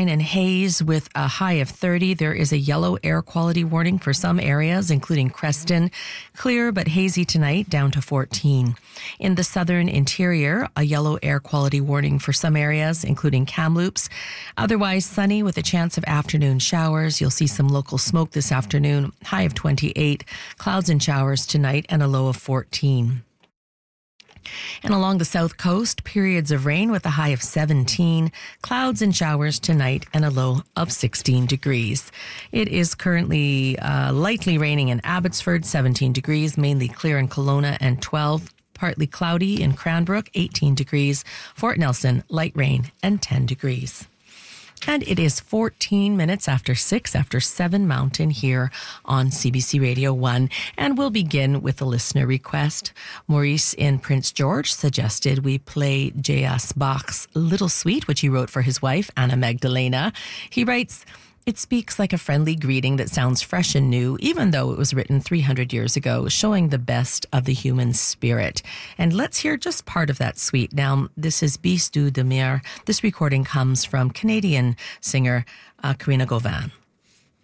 sunshine and haze with a high of 30. There is a yellow air quality warning for some areas, including Creston. Clear but hazy tonight, down to 14. In the southern interior, a yellow air quality warning for some areas, including Kamloops. Otherwise sunny with a chance of afternoon showers. You'll see some local smoke this afternoon, high of 28. Clouds and showers tonight and a low of 14. And along the south coast, periods of rain with a high of 17, clouds and showers tonight and a low of 16 degrees. It is currently lightly raining in Abbotsford, 17 degrees, mainly clear in Kelowna, and 12. Partly cloudy in Cranbrook, 18 degrees. Fort Nelson, light rain and 10 degrees. And it is 14 minutes after 6, after 7 Mountain here on CBC Radio 1. And we'll begin with a listener request. Maurice in Prince George suggested we play J.S. Bach's Little Sweet, which he wrote for his wife, Anna Magdalena. He writes, "It speaks like a friendly greeting that sounds fresh and new, even though it was written 300 years ago, showing the best of the human spirit." And let's hear just part of that suite. Now, this is Bis du de Mer. This recording comes from Canadian singer Karina Gauvin.